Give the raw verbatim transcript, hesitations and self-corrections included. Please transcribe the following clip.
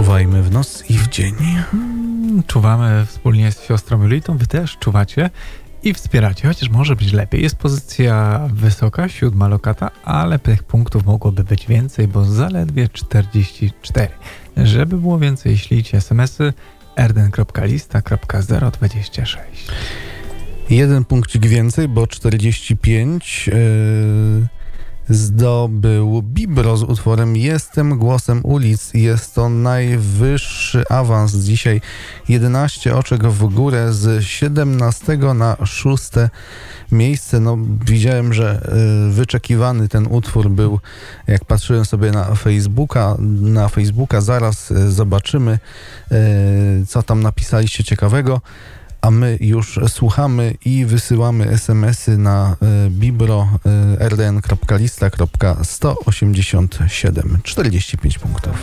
Czuwajmy w noc i w dzień. Hmm, czuwamy wspólnie z siostrą Julitą. Wy też czuwacie i wspieracie, chociaż może być lepiej. Jest pozycja wysoka, siódma lokata, ale tych punktów mogłoby być więcej, bo zaledwie czterdzieści cztery. Żeby było więcej, ślijcie es em esy r d n kropka lista kropka zero dwadzieścia sześć. Jeden punkcik więcej, bo czterdzieści pięć yy, zdobył Bibro z utworem Jestem głosem ulic. Jest to najwyższy awans dzisiaj. jedenaście oczek w górę z siedemnastego na szóste miejsce. No, widziałem, że y, wyczekiwany ten utwór był, jak patrzyłem sobie na Facebooka. Na Facebooka zaraz y, zobaczymy, y, co tam napisaliście ciekawego. A my już słuchamy i wysyłamy es em esy na y, bibro y, r d n kropka lista kropka sto osiemdziesiąt siedem. czterdzieści pięć punktów.